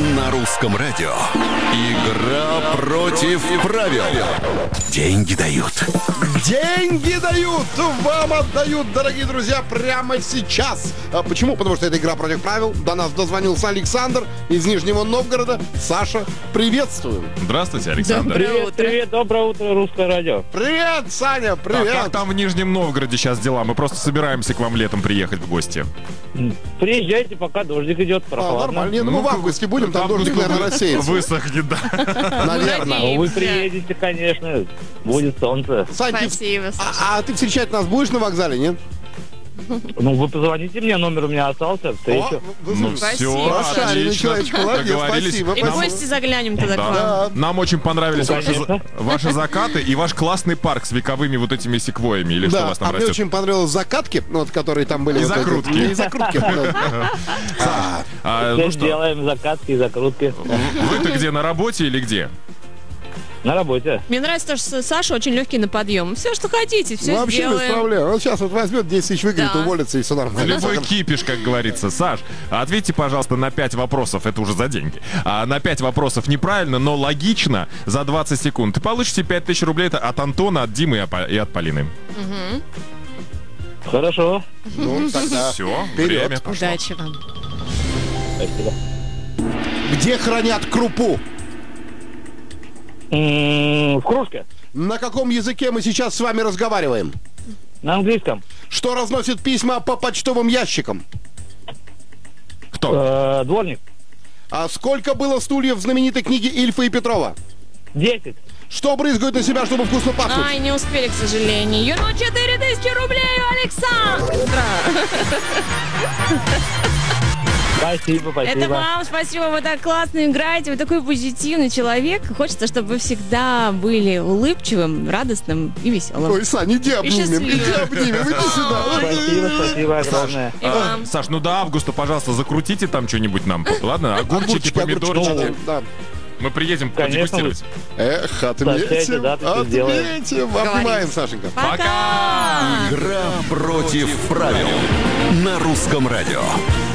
На русском радио. Игра против правил. Деньги дают. Деньги дают, вам отдают, дорогие друзья, прямо сейчас. Почему? Потому что это игра против правил. До нас дозвонился Александр из Нижнего Новгорода. Саша, приветствуем. Здравствуйте, Александр. Привет, доброе утро, Русское радио. Привет, Саня, Так, привет. как там в Нижнем Новгороде сейчас дела? Мы просто собираемся к вам летом приехать в гости. Приезжайте, пока дождик идет, прохладно. Нормально. Не, ну мы в августе будем, там дождик, наверное, рассеется. Высохнет, да. Наверное. Ну, вы приедете, конечно, будет солнце. Сань, Спасибо, Саша. а ты встречать нас будешь на вокзале, нет? Ну, вы позвоните мне, номер у меня остался, встречу. Ну Спасибо. все, Прошаренный отлично. человечек, молодец, Договорились. спасибо. И в гости заглянем тогда к вам. Да. Нам очень понравились Ну, конечно. ваши закаты и ваш классный парк с вековыми вот этими секвоями, или что у Да, вас там а мне растет. очень понравились закатки, ну, вот, которые там были. И вот эти. закрутки. И закрутки. А, Все ну что, делаем, закатки и закрутки. вы-то где, на работе или где? На работе. Мне нравится то, что Саша очень легкий на подъем. Все, что хотите, все Вообще без сделаем. проблем. Он сейчас вот возьмет 10 тысяч выиграет, Да. уволится, и все нормально. Любой кипиш, как говорится. Саш, ответьте, пожалуйста, на 5 вопросов, это уже за деньги. На 5 вопросов неправильно, но логично за 20 секунд. Ты получите 5000 рублей от Антона, от Димы и от Полины. Хорошо. Ну, тогда Все, вперед. время пошло. Удачи вам. Спасибо. Где хранят крупу? В кружке. На каком языке мы сейчас с вами разговариваем? На английском. Что разносит письма по почтовым ящикам? Кто? Дворник. А сколько было стульев в знаменитой книге Ильфа и Петрова? 10. Что брызгают на себя, чтобы вкусно пахнуть? Ай, не успели, к сожалению. Ну, 4000 рублей у Александра. Спасибо. Это вам спасибо, вы так классно играете, вы такой позитивный человек. Хочется, чтобы вы всегда были улыбчивым, радостным и веселым. Ой, Сань, иди обнимем, счастливым. иди обнимем, иди сюда. Спасибо огромное. И вам. Саш, ну до августа, пожалуйста, закрутите там что-нибудь нам. Ладно, огурчики, помидорчики. Да. Мы приедем Конечно, подегустировать. Эх, Сообщайте, да, отметим, ты сделаешь. отметим. Обнимаем, Сашенька. Пока! Игра против правил. На русском радио.